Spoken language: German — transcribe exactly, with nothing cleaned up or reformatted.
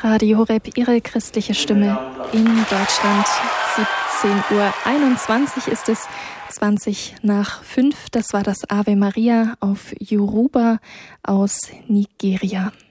Radio Horeb, Ihre christliche Stimme in Deutschland. siebzehn Uhr einundzwanzig ist es, zwanzig nach fünf. Das war das Ave Maria auf Yoruba aus Nigeria.